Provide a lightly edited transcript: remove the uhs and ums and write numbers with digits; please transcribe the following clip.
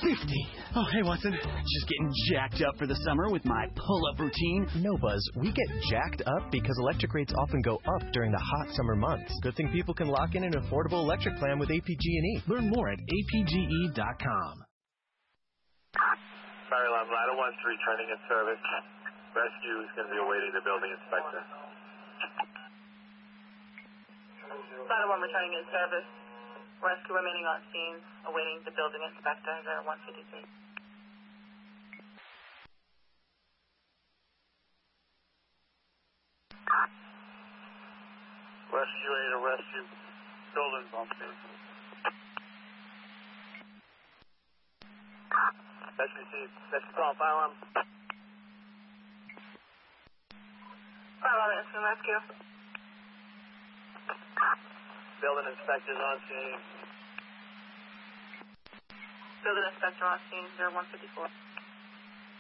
Oh, hey, Watson. Just getting jacked up for the summer with my pull-up routine. No, Buzz. We get jacked up because electric rates often go up during the hot summer months. Good thing people can lock in an affordable electric plan with APG&E. Learn more at apge.com. Fire alarm, ladder 1's returning in service. Rescue is going to be awaiting the building inspector. Ladder 1 returning in service. Rescue remaining on scene, awaiting the building inspector, 153. Rescue 8 or rescue buildings on scene. Rescue call, fire alarm. Fire alarm, instant rescue. Building inspectors on scene. Building inspector on scene, 154.